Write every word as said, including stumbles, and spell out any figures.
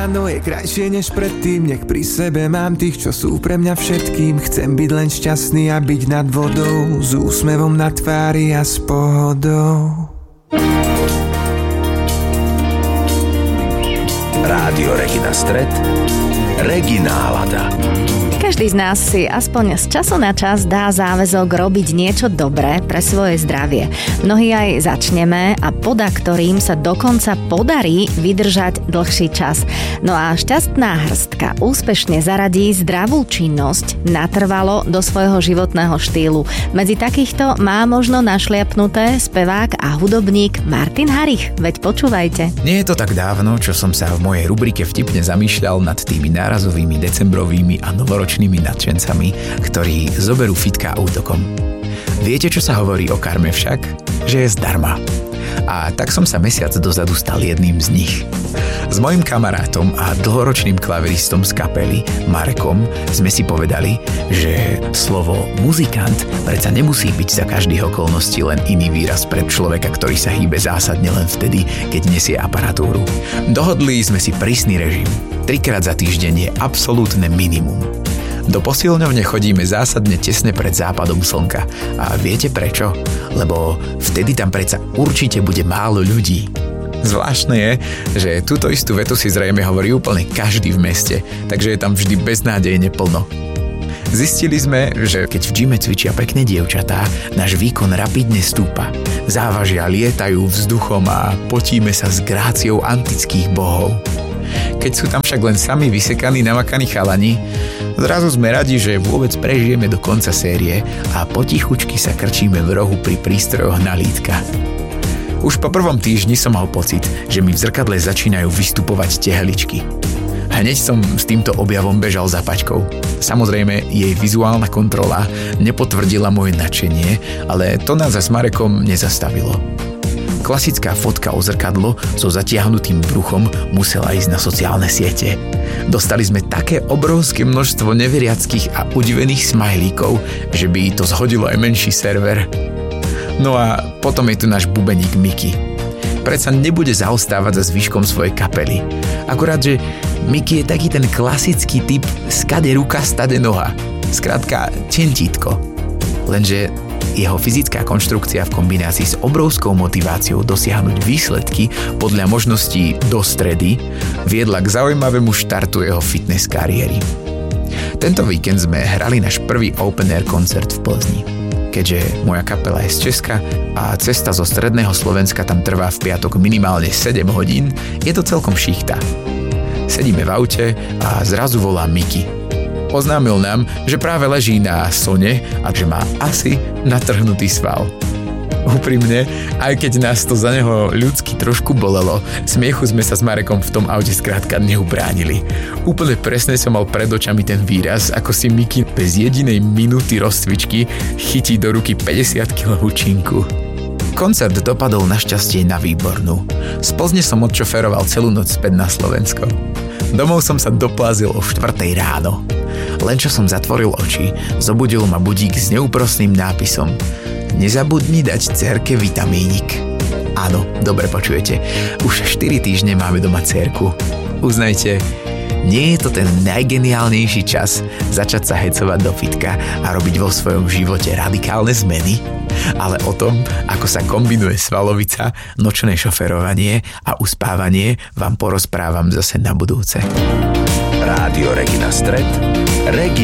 Áno, je krajšie než predtým, nech pri sebe mám tých, čo sú pre mňa všetkým. Chcem byť len šťastný a byť nad vodou, s úsmevom na tvári a s pohodou. Rádio Regina Stret, Regina Nálada. Každý z nás si aspoň z času na čas dá záväzok robiť niečo dobré pre svoje zdravie. Mnohí aj začneme a poda ktorým sa dokonca podarí vydržať dlhší čas. No a šťastná hrstka úspešne zaradí zdravú činnosť natrvalo do svojho životného štýlu. Medzi takýchto má možno našliapnuté spevák a hudobník Martin Harich. Veď počúvajte. Nie je to tak dávno, čo som sa v mojej rubrike vtipne zamýšľal nad tými nárazovými decembrovými a novoročnými nadšencami, ktorí zoberú fitka útokom. Viete, čo sa hovorí o karme však? Že je zdarma. A tak som sa mesiac dozadu stal jedným z nich. S mojim kamarátom a dlhoročným klaviristom z kapely, Marekom, sme si povedali, že slovo muzikant predsa nemusí byť za každých okolností len iný výraz pre človeka, ktorý sa hýbe zásadne len vtedy, keď nesie aparatúru. Dohodli sme si prísny režim. Trikrát za týždeň je absolútne minimum. Do posilňovne chodíme zásadne tesne pred západom slnka. A viete prečo? Lebo vtedy tam predsa určite bude málo ľudí. Zvláštne je, že túto istú vetu si zrejme hovorí úplne každý v meste, takže je tam vždy beznádejne plno. Zistili sme, že keď v gyme cvičia pekné dievčatá, náš výkon rapidne stúpa. Závažia lietajú vzduchom a potíme sa s gráciou antických bohov. Keď sú tam však len sami vysekaní, namakaní chalani, zrazu sme radi, že vôbec prežijeme do konca série a potichučky sa krčíme v rohu pri prístrojoch na lítka. Už po prvom týždni som mal pocit, že mi v zrkadle začínajú vystupovať tehličky. Hneď som s týmto objavom bežal za pačkou. Samozrejme, jej vizuálna kontrola nepotvrdila moje nadšenie, ale to nás s Marekom nezastavilo. Klasická fotka o zrkadlo so zatiahnutým bruchom musela ísť na sociálne siete. Dostali sme také obrovské množstvo neveriackých a udivených smajlíkov, že by to zhodilo aj menší server. No a potom je tu náš bubeník Miky. Predsa nebude zaostávať za zvyškom svojej kapely. Akurát, že Miky je taký ten klasický typ skade ruka, stade noha. Skrátka, čentítko. Lenže jeho fyzická konštrukcia v kombinácii s obrovskou motiváciou dosiahnuť výsledky podľa možností do stredy viedla k zaujímavému štartu jeho fitness kariéry. Tento víkend sme hrali náš prvý open air koncert v Plzni. Keďže moja kapela je z Česka a cesta zo stredného Slovenska tam trvá v piatok minimálne sedem hodín, je to celkom šichta. Sedíme v aute a zrazu volá Miky. Oznámil nám, že práve leží na sone a že má asi natrhnutý sval. Úprimne, aj keď nás to za neho ľudsky trošku bolelo, smiechu sme sa s Marekom v tom aute skrátka neubránili. Úplne presne som mal pred očami ten výraz, ako si Miky bez jedinej minúty rozcvičky chytí do ruky päťdesiatkilovú činku. Koncert dopadol našťastie na výbornú. Z Plzne som odšoferoval celú noc späť na Slovensko. Domov som sa doplázil o štvrtej ráno. Len čo som zatvoril oči, zobudil ma budík s neúprosným nápisom: Nezabudni dať dcérke vitamínik. Áno, dobre počujete, už štyri týždne máme doma dcérku. Uznajte, nie je to ten najgeniálnejší čas začať sa hecovať do fitka a robiť vo svojom živote radikálne zmeny? Ale o tom, ako sa kombinuje svalovica, nočné šoferovanie a uspávanie, vám porozprávam zase na budúce. Rádio Regina Stret, Regina